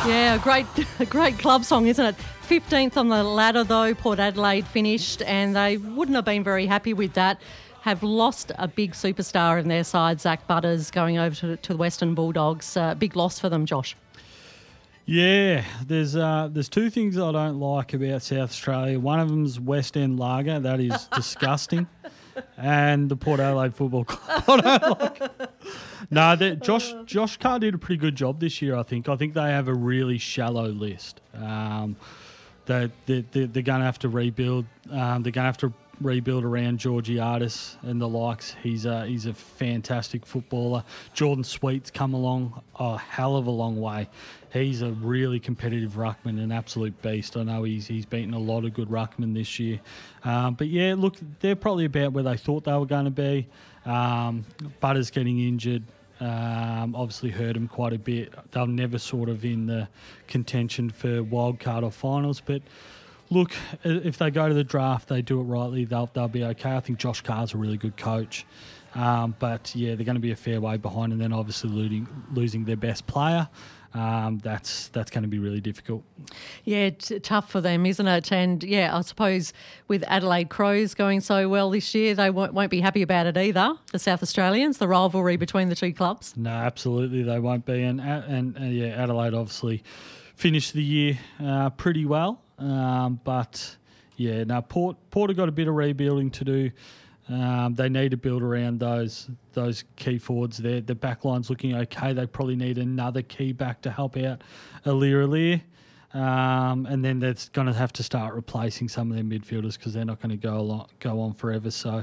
Yeah, a great club song, isn't it? 15th on the ladder, though, Port Adelaide finished, and they wouldn't have been very happy with that. Have lost a big superstar in their side, Zach Butters, going over to the Western Bulldogs. Big loss for them, Josh. Yeah, there's two things I don't like about South Australia. One of them's West End Lager. That is disgusting. And the Port Adelaide Football Club. I don't like it. No, Josh Carr did a pretty good job this year, I think. I think they have a really shallow list. They're going to have to rebuild. They're going to have to rebuild around Georgiades and the likes. He's a fantastic footballer. Jordan Sweet's come along a hell of a long way. He's a really competitive ruckman, an absolute beast. I know he's beaten a lot of good ruckmen this year. But yeah, look, they're probably about where they thought they were going to be. Butters getting injured obviously hurt them quite a bit. They're never sort of in the contention for wildcard or finals, but look, if they go to the draft, they do it rightly, they'll be okay. I think Josh Carr's a really good coach. But, yeah, they're going to be a fair way behind, and then obviously losing their best player. That's going to be really difficult. Yeah, tough for them, isn't it? And, yeah, I suppose with Adelaide Crows going so well this year, they won't be happy about it either, the South Australians, the rivalry between the two clubs. No, absolutely they won't be. And yeah, Adelaide obviously finished the year pretty well. But, yeah, no, Port have got a bit of rebuilding to do. They need to build around those key forwards there. The back line's looking okay. They probably need another key back to help out Aliir. And then they're going to have to start replacing some of their midfielders because they're not going to go on forever. So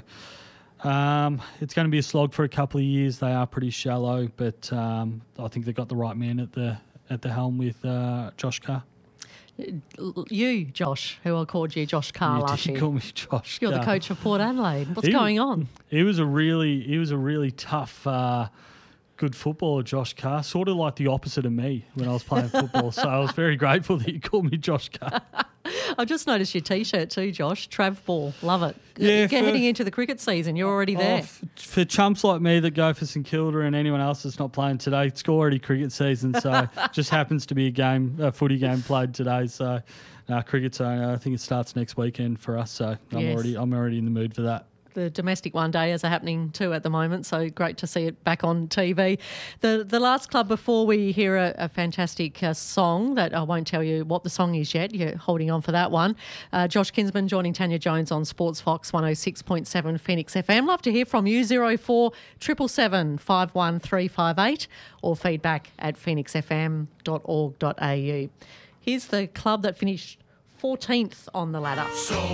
it's going to be a slog for a couple of years. They are pretty shallow, but I think they've got the right man at the helm with Josh Carr. You, Josh, who I called you Josh Carr last year. You call me Josh You're Carr. the coach of Port Adelaide. What's going on? He was a really tough, good footballer, Josh Carr. Sort of like the opposite of me when I was playing football. So I was very grateful that you called me Josh Carr. I just noticed your T-shirt too, Josh. Trav Ball. Love it. Yeah, heading into the cricket season, you're already there. For chumps like me that go for St Kilda and anyone else that's not playing today, it's already cricket season, so just happens to be a footy game played today. So cricket's I think it starts next weekend for us, so I'm already in the mood for that. The domestic one days are happening too at the moment, so great to see it back on TV. The last club before we hear a fantastic song that I won't tell you what the song is yet. You're holding on for that one. Josh Kinsman joining Tanya Jones on Sports Fox 106.7 Phoenix FM. Love to hear from you, 04 777 51358 or feedback at phoenixfm.org.au. Here's the club that finished 14th on the ladder. So